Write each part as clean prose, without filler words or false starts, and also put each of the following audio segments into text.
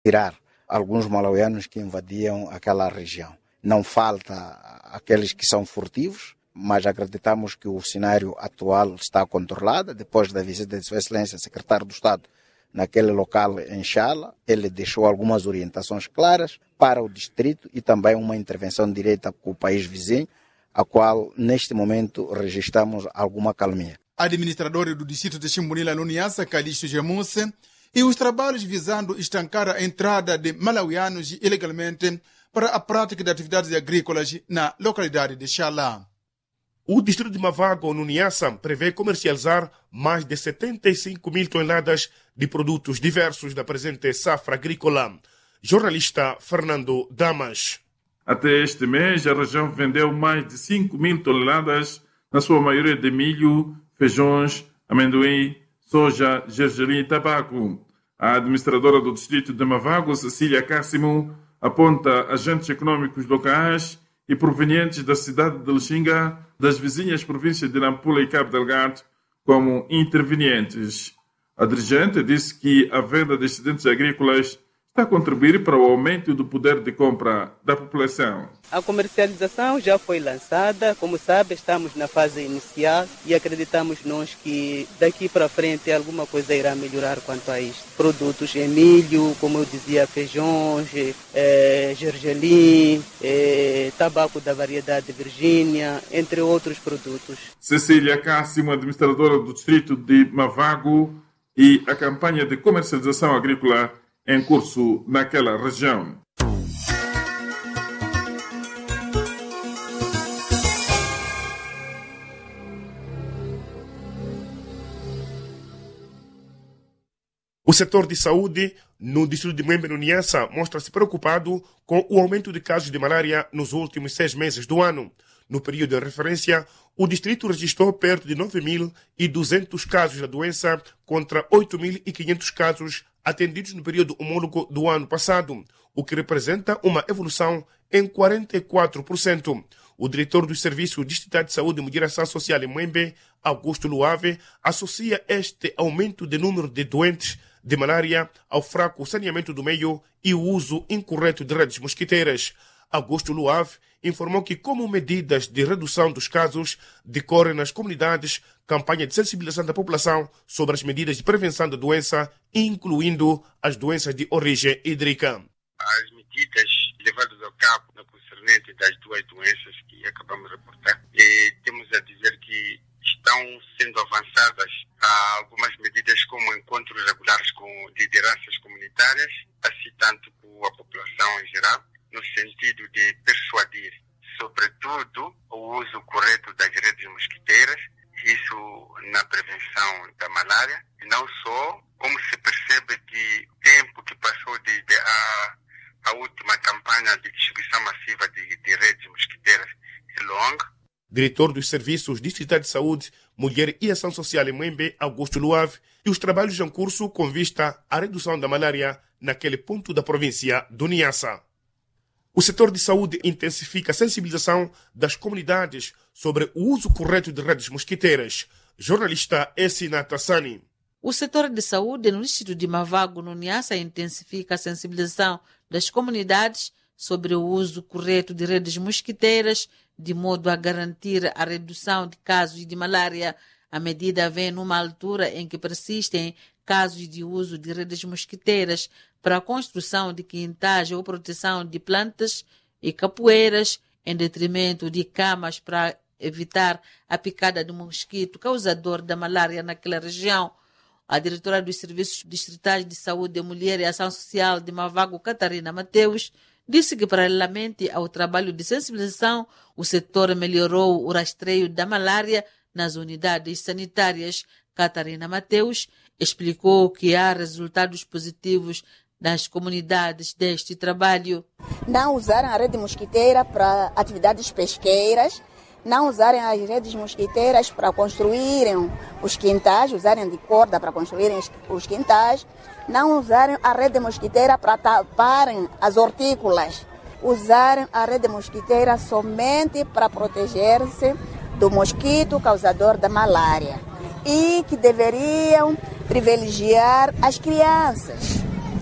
tirar alguns malauianos que invadiam aquela região. Não falta aqueles que são furtivos, mas acreditamos que o cenário atual está controlado. Depois da visita de Sua Excelência, secretário do Estado, naquele local em Chala, ele deixou algumas orientações claras para o distrito e também uma intervenção direta com o país vizinho, a qual, neste momento, registramos alguma calmia. Administrador do distrito de Chimbunila, no Niassa, Calixto Gemuse, e os trabalhos visando estancar a entrada de malauianos ilegalmente para a prática de atividades agrícolas na localidade de Chala. O distrito de Mavago, no Niassa, prevê comercializar mais de 75 mil toneladas de produtos diversos da presente safra agrícola. Jornalista Fernando Damas. Até este mês, a região vendeu mais de 5 mil toneladas, na sua maioria de milho, feijões, amendoim, soja, gergelim e tabaco. A administradora do distrito de Mavago, Cecília Cássimo, aponta agentes econômicos locais e provenientes da cidade de Lixinga, das vizinhas províncias de Nampula e Cabo Delgado, como intervenientes. A dirigente disse que a venda de excedentes agrícolas está a contribuir para o aumento do poder de compra da população. A comercialização já foi lançada, como sabe, estamos na fase inicial e acreditamos nós que daqui para frente alguma coisa irá melhorar quanto a isto. Produtos em milho, como eu dizia, feijões, gergelim, tabaco da variedade Virgínia, entre outros produtos. Cecília Cássimo, administradora do distrito de Mavago, e a campanha de comercialização agrícola em curso naquela região. O setor de saúde no distrito de Mwembe, no Niassa, mostra-se preocupado com o aumento de casos de malária nos últimos 6 meses do ano. No período de referência, o distrito registrou perto de 9.200 casos da doença contra 8.500 casos atendidos no período homólogo do ano passado, o que representa uma evolução em 44%. O diretor do Serviço Distrital de Saúde e Moderação Social em Mwembe, Augusto Luave, associa este aumento de número de doentes de malária ao fraco saneamento do meio e o uso incorreto de redes mosquiteiras. Augusto Luave informou que, como medidas de redução dos casos, decorrem nas comunidades campanha de sensibilização da população sobre as medidas de prevenção da doença, incluindo as doenças de origem hídrica. As medidas levadas ao cabo no concernente das duas doenças que acabamos de reportar, temos a dizer que estão sendo avançadas algumas medidas como encontros regulares com lideranças comunitárias, assim tanto com a população em geral, no sentido de persuadir, sobretudo, o uso correto das redes mosquiteiras, isso na prevenção da malária, e não só, como se percebe que o tempo que passou desde a última campanha de distribuição massiva de redes mosquiteiras é longa. Diretor dos Serviços Distritais de Saúde, Mulher e Ação Social em Mwembe, Augusto Luave, e os trabalhos em curso com vista à redução da malária naquele ponto da província do Niassa. O setor de saúde intensifica a sensibilização das comunidades sobre o uso correto de redes mosquiteiras. Jornalista Essina Tassani. O setor de saúde no distrito de Mavago, no Niassa, intensifica a sensibilização das comunidades sobre o uso correto de redes mosquiteiras, de modo a garantir a redução de casos de malária. A medida vem numa altura em que persistem casos de uso de redes mosquiteiras para a construção de quintais ou proteção de plantas e capoeiras, em detrimento de camas para evitar a picada do mosquito causador da malária naquela região. A diretora dos Serviços Distritais de Saúde de Mulher e Ação Social de Mavago, Catarina Mateus, disse que, paralelamente ao trabalho de sensibilização, o setor melhorou o rastreio da malária nas unidades sanitárias. Catarina Mateus explicou que há resultados positivos nas comunidades deste trabalho. Não usarem a rede mosquiteira para atividades pesqueiras, não usarem as redes mosquiteiras para construírem os quintais, usarem de corda para construírem os quintais, não usarem a rede mosquiteira para taparem as hortícolas, usarem a rede mosquiteira somente para proteger-se do mosquito causador da malária, e que deveriam privilegiar as crianças,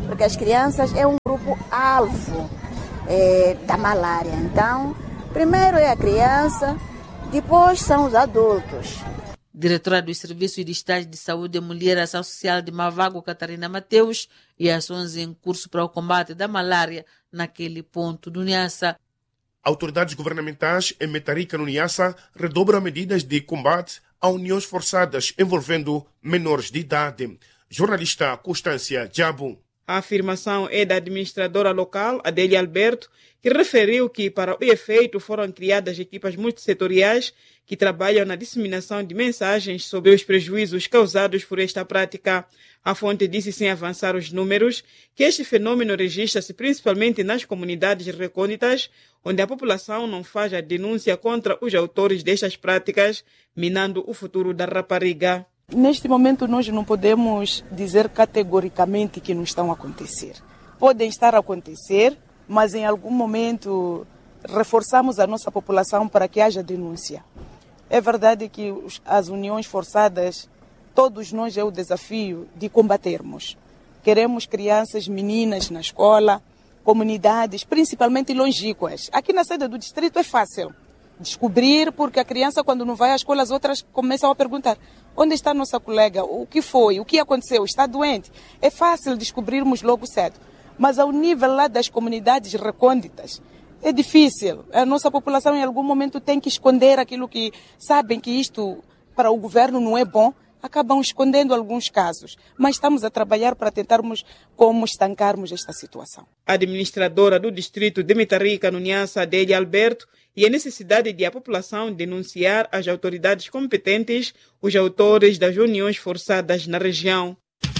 porque as crianças é um grupo-alvo da malária. Então, primeiro é a criança, depois são os adultos. Diretora dos Serviços Distritais de Saúde e Mulher, Ação Social de Mavago, Catarina Mateus, e ações em curso para o combate da malária naquele ponto do Niassa. Autoridades governamentais em Metarica, no Niassa, redobram medidas de combate a uniões forçadas envolvendo menores de idade. Jornalista Constância Diabo. A afirmação é da administradora local, Adélia Alberto, que referiu que, para o efeito, foram criadas equipas multissetoriais que trabalham na disseminação de mensagens sobre os prejuízos causados por esta prática. A fonte disse, sem avançar os números, que este fenômeno registra-se principalmente nas comunidades recônditas, onde a população não faz a denúncia contra os autores destas práticas, minando o futuro da rapariga. Neste momento, nós não podemos dizer categoricamente que não estão a acontecer. Podem estar a acontecer, mas em algum momento reforçamos a nossa população para que haja denúncia. É verdade que as uniões forçadas, todos nós é o desafio de combatermos. Queremos crianças, meninas na escola, comunidades, principalmente longínquas. Aqui na sede do distrito é fácil descobrir, porque a criança, quando não vai à escola, as outras começam a perguntar: onde está nossa colega? O que foi? O que aconteceu? Está doente? É fácil descobrirmos logo cedo. Mas ao nível lá das comunidades recônditas, é difícil. A nossa população em algum momento tem que esconder aquilo que sabem que isto para o governo não é bom, acabam escondendo alguns casos. Mas estamos a trabalhar para tentarmos como estancarmos esta situação. A administradora do distrito de Metarica, no Niassa, Adélia Alberto, e a necessidade de a população denunciar às autoridades competentes os autores das uniões forçadas na região.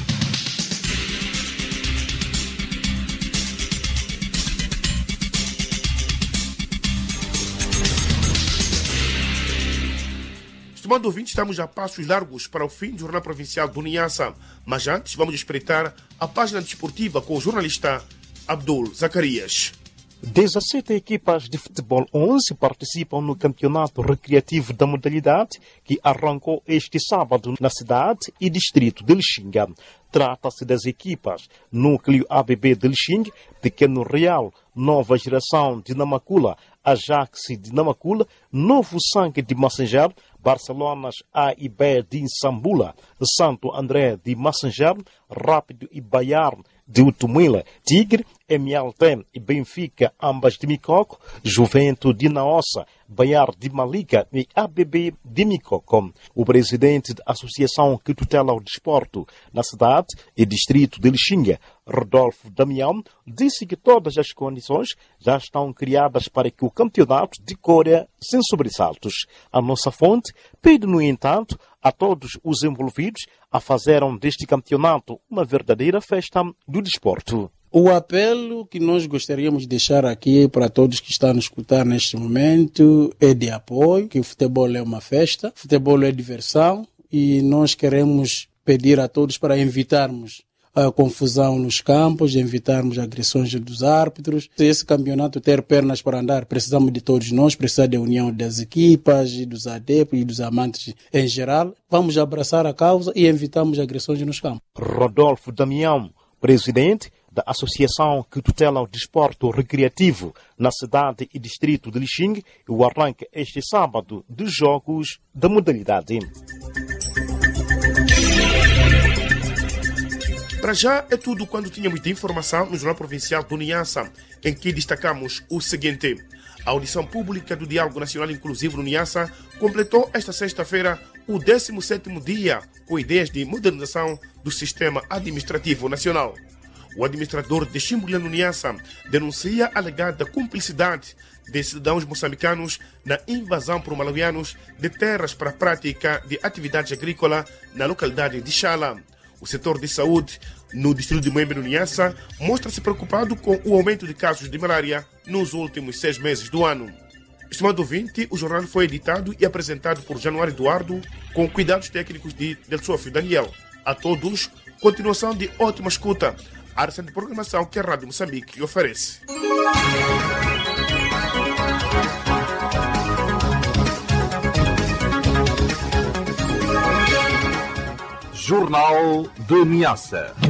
Estimado ouvinte, estamos a passos largos para o fim do Jornal Provincial do Niassa. Mas antes, vamos espreitar a página desportiva com o jornalista Abdul Zacarias. 17 equipas de futebol 11 participam no campeonato recreativo da modalidade que arrancou este sábado na cidade e distrito de Lixinga. Trata-se das equipas Núcleo ABB de Lixinga, Pequeno Real, Nova Geração de Namakula, Ajax de Namakula, Novo Sangue de Massanger, Barcelonas A e B de Insambula, Santo André de Massanger, Rápido e Bayern de Utumila, Tigre, MLT e Benfica, ambas de Micoco, Juventus de Naossa, Bayar de Malika e ABB de Micoco. O presidente da associação que tutela o desporto na cidade e distrito de Lixinga, Rodolfo Damião, disse que todas as condições já estão criadas para que o campeonato decorra sem sobressaltos. A nossa fonte pede, no entanto, a todos os envolvidos a fazerem deste campeonato uma verdadeira festa do desporto. O apelo que nós gostaríamos de deixar aqui para todos que estão a nos escutar neste momento é de apoio, que o futebol é uma festa, o futebol é diversão e nós queremos pedir a todos para evitarmos a confusão nos campos, evitarmos agressões dos árbitros. Se esse campeonato ter pernas para andar, precisamos de todos nós, precisamos da união das equipas, e dos adeptos e dos amantes em geral. Vamos abraçar a causa e evitamos agressões nos campos. Rodolfo Damião, presidente da associação que tutela o desporto recreativo na cidade e distrito de Lixinga, o arranque este sábado dos jogos da modalidade. Para já é tudo quando tínhamos de informação no Jornal Provincial do Niassa, em que destacamos o seguinte: a audição pública do Diálogo Nacional Inclusivo no Niassa completou esta sexta-feira o 17º dia com ideias de modernização do sistema administrativo nacional. O administrador de Chimbolia no Niassa denuncia a alegada cumplicidade de cidadãos moçambicanos na invasão por malawianos de terras para a prática de atividades agrícolas na localidade de Xala. O setor de saúde no distrito de Moembe, no Niassa, mostra-se preocupado com o aumento de casos de malária nos últimos 6 meses do ano. Estimado ouvinte, o jornal foi editado e apresentado por Januário Eduardo, com cuidados técnicos de Del Sofio Daniel. A todos, continuação de ótima escuta. A área de programação que a Rádio Moçambique oferece. Jornal de Niassa.